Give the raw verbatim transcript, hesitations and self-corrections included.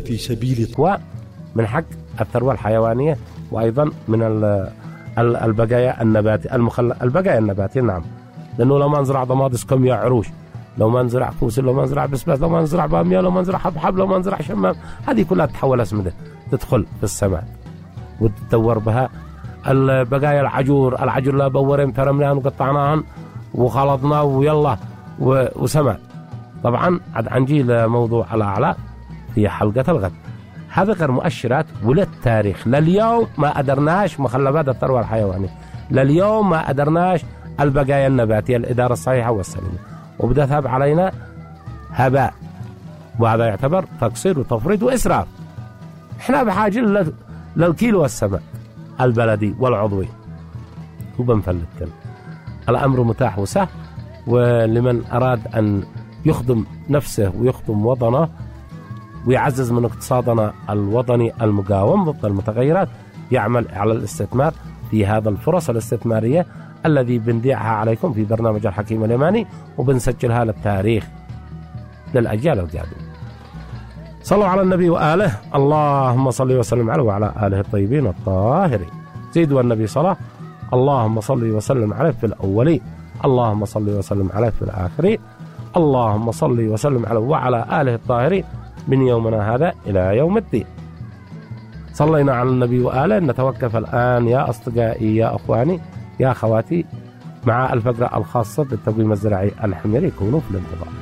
في سبيل ومن حق الثروة الحيوانية، وأيضا من البقايا النباتية المخل... البقايا النباتية. نعم، لأنه لو ما نزرع ضمادس كم يا عروش، لو ما نزرع كوس، لو ما نزرع بسباس، لو ما نزرع بامية، لو ما نزرع حبحب، لو ما نزرع شمام، هذه كلها تتحول أسمدة تدخل في السماء وتدور بها. البقايا العجور، العجور لا بورين فرمناهن وقطعناهن وخلطنا ويلا وسماء. طبعا عاد عنجي لموضوع الأعلى في حلقة الغد. هذا غير مؤشرات وللتاريخ. لليوم ما قدرناش مخلفات الثروة الحيوانية، لليوم ما قدرناش البقايا النباتية الإدارة الصحيحة والسليمة، وبدأ ذهب علينا هباء، وهذا يعتبر تقصير وتفريط وإسراف. احنا بحاجة للكيلو والسماء البلدي والعضوي وبنفلتكن. الأمر متاح وسهل، ولمن أراد أن يخدم نفسه ويخدم وطنه ويعزز من اقتصادنا الوطني المقاوم ضد المتغيرات، يعمل على الاستثمار في هذا الفرص الاستثمارية الذي بنذيعها عليكم في برنامج الحكيم اليماني، وبنسجلها للتاريخ للأجيال القادمة. صلوا على النبي وآله. اللهم صل وسلم عليه وعلى آله الطيبين الطاهرين. زيدوا النبي صلاة. اللهم صل وسلم عليه في الأولين، اللهم صل وسلم عليه في الآخرين، اللهم صل وسلم عليه وعلى آله الطاهرين من يومنا هذا إلى يوم الدين. صلينا على النبي وآله. نتوقف الآن يا أصدقائي، يا أخواني، يا أخواتي، مع الفقرة الخاصة بالتقويم الزراعي الحميري. كونوا في الانتظار.